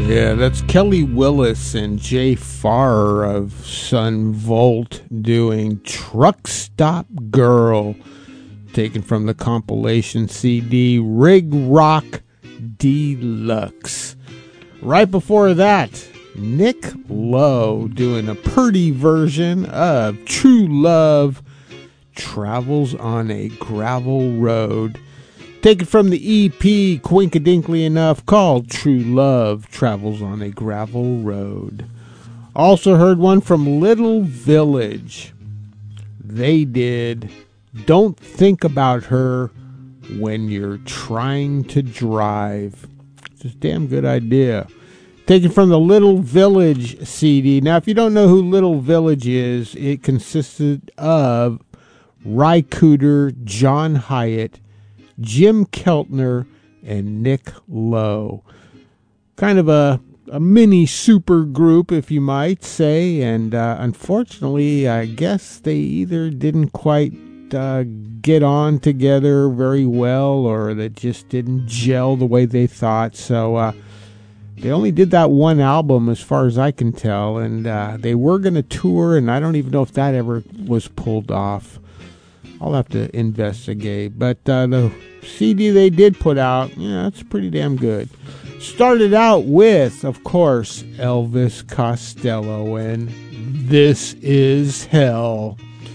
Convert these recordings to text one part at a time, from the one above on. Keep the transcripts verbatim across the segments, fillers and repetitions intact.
Yeah, that's Kelly Willis and Jay Farr of Sun Volt doing Truck Stop Girl, taken from the compilation C D Rig Rock Deluxe. Right before that, Nick Lowe doing a pretty version of True Love Travels on a Gravel Road, taken from the E P, quinkadinkly enough, called True Love Travels on a Gravel Road. Also heard one from Little Village. They did Don't Think About Her When You're Trying to Drive. It's a damn good idea. Taken from the Little Village C D. Now, if you don't know who Little Village is, it consisted of Ry Cooder, John Hyatt, Jim Keltner, and Nick Lowe. Kind of a, a mini super group, if you might say, and uh, unfortunately, I guess they either didn't quite uh, get on together very well, or they just didn't gel the way they thought, so uh, they only did that one album as far as I can tell, and uh, they were going to tour, and I don't even know if that ever was pulled off. I'll have to investigate. But uh, the C D they did put out, yeah, it's pretty damn good. Started out with, of course, Elvis Costello and This Is Hell.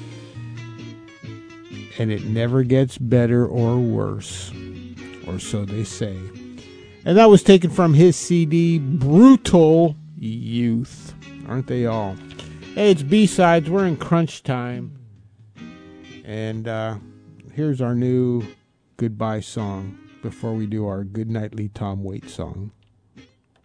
And it never gets better or worse. Or so they say. And that was taken from his C D, Brutal Youth. Aren't they all? Hey, it's B-Sides. We're in crunch time. And uh, here's our new goodbye song before we do our Good Nightly Tom Waits song.